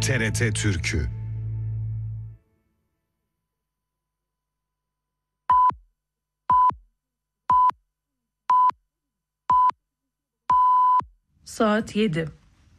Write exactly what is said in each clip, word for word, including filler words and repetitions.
T R T Türk'ü. Saat yedi.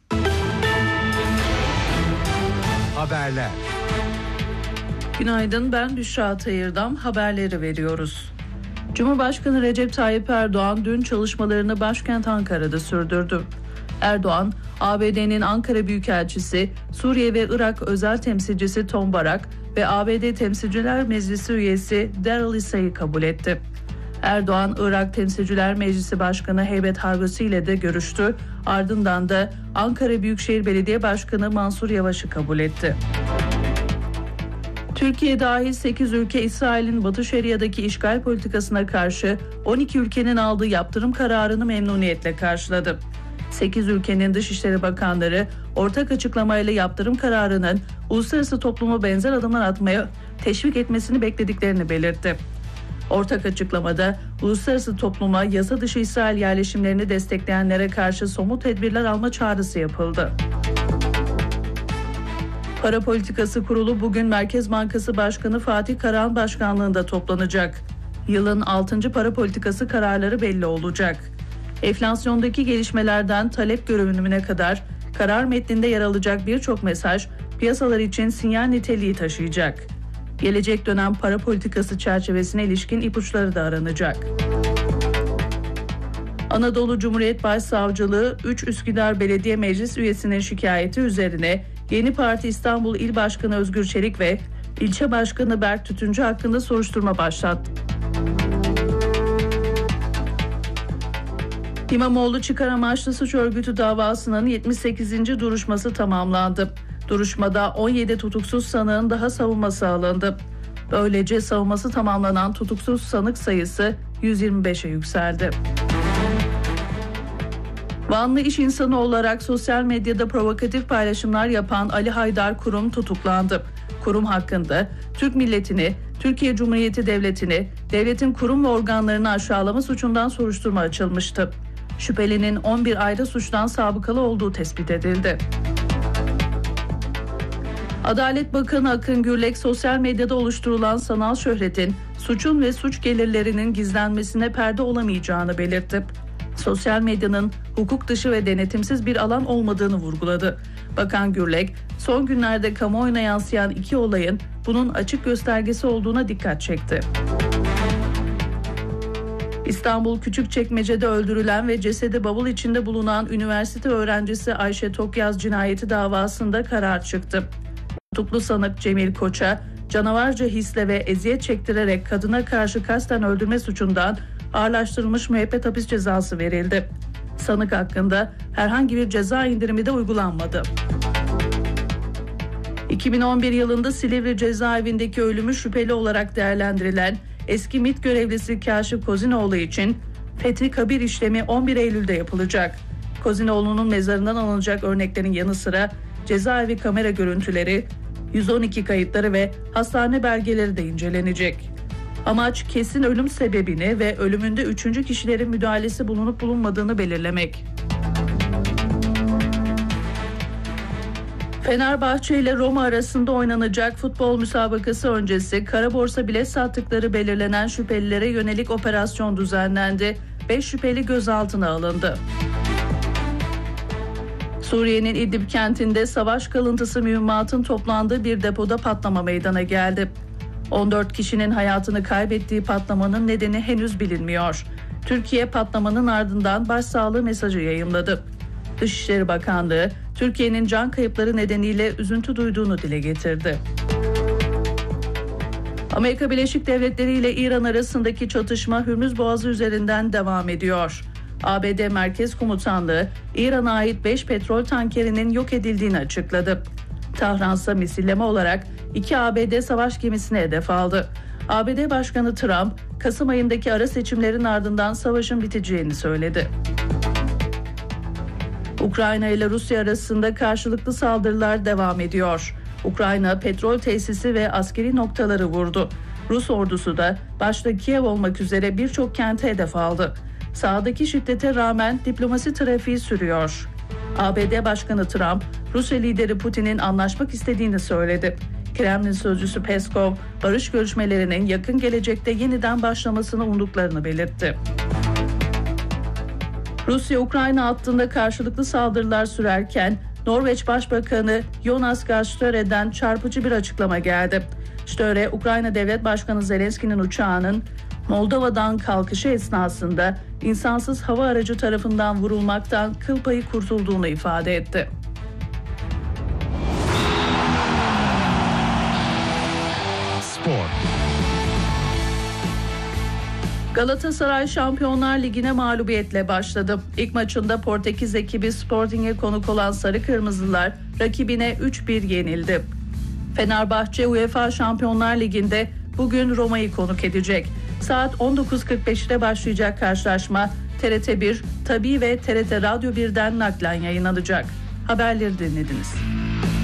Haberler. Günaydın, ben Büşra Tayırdam. Haberleri veriyoruz. Cumhurbaşkanı Recep Tayyip Erdoğan dün çalışmalarını başkent Ankara'da sürdürdü. Erdoğan, A B D'nin Ankara Büyükelçisi, Suriye ve Irak özel temsilcisi Tom Barak ve A B D Temsilciler Meclisi üyesi Daryl Issey'i kabul etti. Erdoğan, Irak Temsilciler Meclisi Başkanı Heybet Halbusi ile de görüştü. Ardından da Ankara Büyükşehir Belediye Başkanı Mansur Yavaş'ı kabul etti. Türkiye dahil sekiz ülke İsrail'in Batı Şeria'daki işgal politikasına karşı on iki ülkenin aldığı yaptırım kararını memnuniyetle karşıladı. sekiz ülkenin Dışişleri Bakanları ortak açıklamayla yaptırım kararının uluslararası toplumu benzer adımlar atmaya teşvik etmesini beklediklerini belirtti. Ortak açıklamada uluslararası topluma yasa dışı İsrail yerleşimlerini destekleyenlere karşı somut tedbirler alma çağrısı yapıldı. Para Politikası Kurulu bugün Merkez Bankası Başkanı Fatih Karahan başkanlığında toplanacak. Yılın altıncı para politikası kararları belli olacak. Enflasyondaki gelişmelerden talep görünümüne kadar karar metninde yer alacak birçok mesaj piyasalar için sinyal niteliği taşıyacak. Gelecek dönem para politikası çerçevesine ilişkin ipuçları da aranacak. Anadolu Cumhuriyet Başsavcılığı üç Üsküdar Belediye Meclis üyesinin şikayeti üzerine Yeni Parti İstanbul İl Başkanı Özgür Çelik ve İlçe Başkanı Berk Tütüncü hakkında soruşturma başlattı. İmamoğlu çıkar amaçlı suç örgütü davasının yetmiş sekizinci duruşması tamamlandı. Duruşmada on yedi tutuksuz sanığın daha savunması alındı. Böylece savunması tamamlanan tutuksuz sanık sayısı yüz yirmi beşe yükseldi. Vanlı iş insanı olarak sosyal medyada provokatif paylaşımlar yapan Ali Haydar Kurum tutuklandı. Kurum hakkında Türk milletini, Türkiye Cumhuriyeti Devleti'ni, devletin kurum ve organlarını aşağılama suçundan soruşturma açılmıştı. Şüphelinin on bir ayrı suçtan sabıkalı olduğu tespit edildi. Adalet Bakanı Akın Gürlek, sosyal medyada oluşturulan sanal şöhretin suçun ve suç gelirlerinin gizlenmesine perde olamayacağını belirtti. Sosyal medyanın hukuk dışı ve denetimsiz bir alan olmadığını vurguladı. Bakan Gürlek, son günlerde kamuoyuna yansıyan iki olayın bunun açık göstergesi olduğuna dikkat çekti. İstanbul Küçükçekmece'de öldürülen ve cesedi bavul içinde bulunan üniversite öğrencisi Ayşe Tokyaz cinayeti davasında karar çıktı. Tutuklu sanık Cemil Koç'a canavarca hisle ve eziyet çektirerek kadına karşı kasten öldürme suçundan ağırlaştırılmış müebbet hapis cezası verildi. Sanık hakkında herhangi bir ceza indirimi de uygulanmadı. iki bin on bir yılında Silivri cezaevindeki ölümü şüpheli olarak değerlendirilen eski MİT görevlisi Kaşif Kozinoğlu için fethi kabir işlemi on bir Eylül'de yapılacak. Kozinoğlu'nun mezarından alınacak örneklerin yanı sıra cezaevi kamera görüntüleri, yüz on iki kayıtları ve hastane belgeleri de incelenecek. Amaç kesin ölüm sebebini ve ölümünde üçüncü kişilerin müdahalesi bulunup bulunmadığını belirlemek. Fenerbahçe ile Roma arasında oynanacak futbol müsabakası öncesi kara borsa bilet sattıkları belirlenen şüphelilere yönelik operasyon düzenlendi. beş şüpheli gözaltına alındı. Suriye'nin İdlib kentinde savaş kalıntısı mühimmatın toplandığı bir depoda patlama meydana geldi. on dört kişinin hayatını kaybettiği patlamanın nedeni henüz bilinmiyor. Türkiye patlamanın ardından başsağlığı mesajı yayımladı. Dışişleri Bakanlığı, Türkiye'nin can kayıpları nedeniyle üzüntü duyduğunu dile getirdi. Amerika Birleşik Devletleri ile İran arasındaki çatışma Hürmüz Boğazı üzerinden devam ediyor. A B D Merkez Komutanlığı, İran'a ait beş petrol tankerinin yok edildiğini açıkladı. Tahran'sa misilleme olarak iki A B D savaş gemisine hedef aldı. A B D Başkanı Trump, Kasım ayındaki ara seçimlerin ardından savaşın biteceğini söyledi. Ukrayna ile Rusya arasında karşılıklı saldırılar devam ediyor. Ukrayna petrol tesisi ve askeri noktaları vurdu. Rus ordusu da başta Kiev olmak üzere birçok kente hedef aldı. Sahadaki şiddete rağmen diplomasi trafiği sürüyor. A B D Başkanı Trump, Rusya lideri Putin'in anlaşmak istediğini söyledi. Kremlin sözcüsü Peskov, barış görüşmelerinin yakın gelecekte yeniden başlamasını umduklarını belirtti. Rusya-Ukrayna hattında karşılıklı saldırılar sürerken Norveç Başbakanı Jonas Gahr Störe'den çarpıcı bir açıklama geldi. Störe, Ukrayna Devlet Başkanı Zelenski'nin uçağının Moldova'dan kalkışı esnasında insansız hava aracı tarafından vurulmaktan kıl payı kurtulduğunu ifade etti. Spor. Galatasaray Şampiyonlar Ligi'ne mağlubiyetle başladı. İlk maçında Portekiz ekibi Sporting'e konuk olan Sarı Kırmızılar rakibine üç bir yenildi. Fenerbahçe UEFA Şampiyonlar Ligi'nde bugün Roma'yı konuk edecek. Saat on dokuz kırk beşte başlayacak karşılaşma T R T bir, Tabii ve T R T Radyo bir'den naklen yayınlanacak. Haberleri dinlediniz.